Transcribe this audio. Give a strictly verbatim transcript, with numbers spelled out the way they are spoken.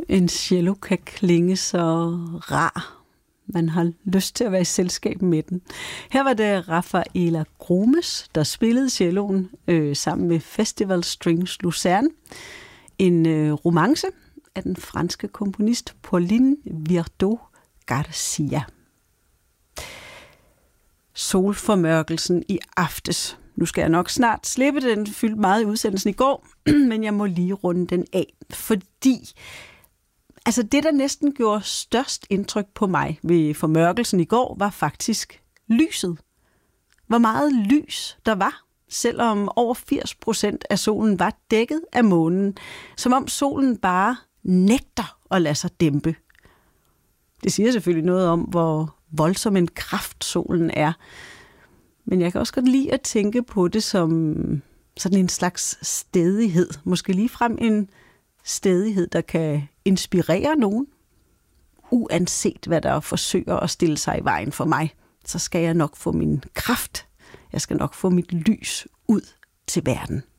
en cello kan klinge så rar. Man har lyst til at være i selskab med den. Her var det Rafaela Gromes, der spillede celloen øh, sammen med Festival Strings Lucerne. En øh, romance af den franske komponist Pauline Viardot Garcia. Solformørkelsen i aftes. Nu skal jeg nok snart slippe den, fyldte meget i udsendelsen i går, men jeg må lige runde den af, fordi altså det, der næsten gjorde størst indtryk på mig ved formørkelsen i går, var faktisk lyset. Hvor meget lys der var, selvom over firs procent af solen var dækket af månen, som om solen bare nægter at lade sig dæmpe. Det siger selvfølgelig noget om, hvor voldsom en kraft solen er. Men jeg kan også godt lide at tænke på det som sådan en slags stædighed. Måske ligefrem en stædighed, der kan inspirere nogen. Uanset hvad der forsøger at stille sig i vejen for mig, så skal jeg nok få min kraft. Jeg skal nok få mit lys ud til verden.